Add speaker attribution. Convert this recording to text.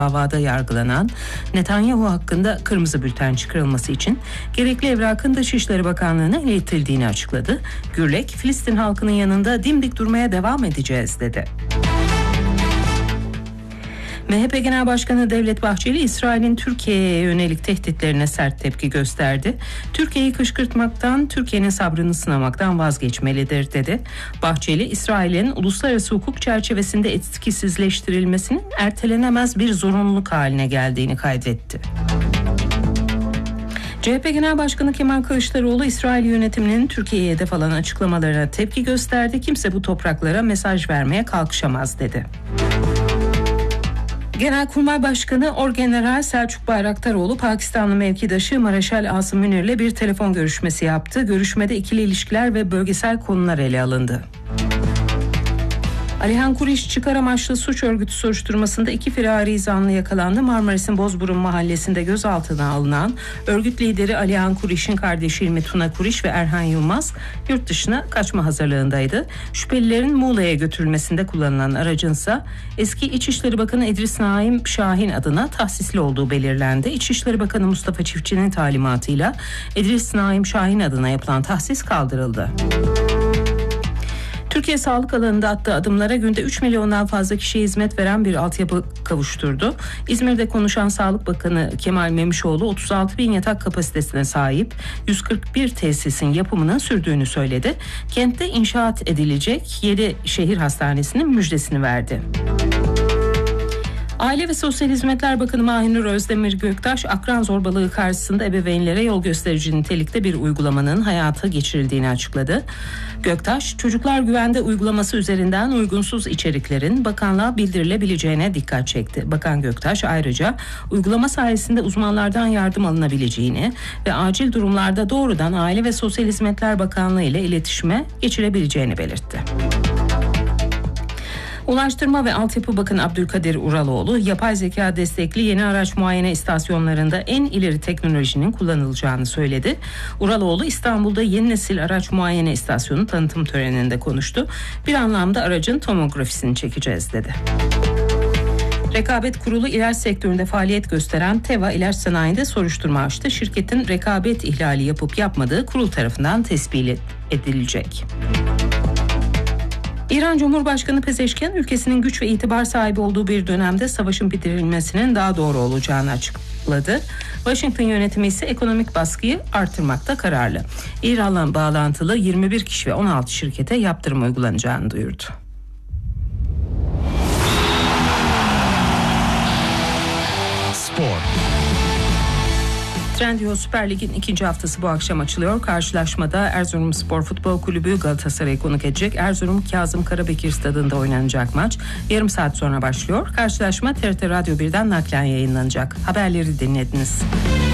Speaker 1: davada yargılanan Netanyahu hakkında kırmızı bülten çıkarılması için gerekli evrakın Dışişleri Bakanlığı'na iletildiğini açıkladı. Gürlek, Filistin halkının yanında dimdik durmaya devam edeceğiz dedi. MHP Genel Başkanı Devlet Bahçeli, İsrail'in Türkiye'ye yönelik tehditlerine sert tepki gösterdi. Türkiye'yi kışkırtmaktan, Türkiye'nin sabrını sınamaktan vazgeçmelidir dedi. Bahçeli, İsrail'in uluslararası hukuk çerçevesinde etkisizleştirilmesinin ertelenemez bir zorunluluk haline geldiğini kaydetti. CHP Genel Başkanı Kemal Kılıçdaroğlu, İsrail yönetiminin Türkiye'ye hedef alan açıklamalarına tepki gösterdi. Kimse bu topraklara mesaj vermeye kalkışamaz dedi. Genelkurmay Başkanı Orgeneral Selçuk Bayraktaroğlu, Pakistanlı mevkidaşı Mareşal Asım Münir'le bir telefon görüşmesi yaptı. Görüşmede ikili ilişkiler ve bölgesel konular ele alındı. Alihan Kuriş çıkar amaçlı suç örgütü soruşturmasında 2 firari zanlı yakalandı. Marmaris'in Bozburun mahallesinde gözaltına alınan örgüt lideri Alihan Kuriş'in kardeşi İlmi Tuna Kuriş ve Erhan Yılmaz yurt dışına kaçma hazırlığındaydı. Şüphelilerin Muğla'ya götürülmesinde kullanılan aracınsa eski İçişleri Bakanı İdris Naim Şahin adına tahsisli olduğu belirlendi. İçişleri Bakanı Mustafa Çiftçi'nin talimatıyla İdris Naim Şahin adına yapılan tahsis kaldırıldı. Türkiye sağlık alanında attığı adımlara günde 3 milyondan fazla kişiye hizmet veren bir altyapı kavuşturdu. İzmir'de konuşan Sağlık Bakanı Kemal Memişoğlu, 36 bin yatak kapasitesine sahip 141 tesisin yapımının sürdüğünü söyledi. Kentte inşaat edilecek 7 şehir hastanesinin müjdesini verdi. Aile ve Sosyal Hizmetler Bakanı Mahinur Özdemir Göktaş, akran zorbalığı karşısında ebeveynlere yol gösterici nitelikte bir uygulamanın hayata geçirildiğini açıkladı. Göktaş, çocuklar güvende uygulaması üzerinden uygunsuz içeriklerin bakanlığa bildirilebileceğine dikkat çekti. Bakan Göktaş ayrıca uygulama sayesinde uzmanlardan yardım alınabileceğini ve acil durumlarda doğrudan Aile ve Sosyal Hizmetler Bakanlığı ile iletişime geçirebileceğini belirtti. Ulaştırma ve Altyapı Bakanı Abdülkadir Uraloğlu, yapay zeka destekli yeni araç muayene istasyonlarında en ileri teknolojinin kullanılacağını söyledi. Uraloğlu, İstanbul'da yeni nesil araç muayene istasyonu tanıtım töreninde konuştu. Bir anlamda aracın tomografisini çekeceğiz dedi. Rekabet Kurulu ilaç sektöründe faaliyet gösteren Teva İlaç Sanayi'nde soruşturma açtı. Şirketin rekabet ihlali yapıp yapmadığı kurul tarafından tespit edilecek. İran Cumhurbaşkanı Pezeşkian, ülkesinin güç ve itibar sahibi olduğu bir dönemde savaşın bitirilmesinin daha doğru olacağını açıkladı. Washington yönetimi ise ekonomik baskıyı artırmakta kararlı. İran'la bağlantılı 21 kişi ve 16 şirkete yaptırım uygulanacağını duyurdu.
Speaker 2: Spor.
Speaker 1: Trendyol Süper Lig'in 2. haftası bu akşam açılıyor. Karşılaşmada Erzurumspor Futbol Kulübü Galatasaray'ı konuk edecek. Erzurum Kazım Karabekir Stadı'nda oynanacak maç yarım saat sonra başlıyor. Karşılaşma TRT Radyo 1'den naklen yayınlanacak. Haberleri dinlediniz.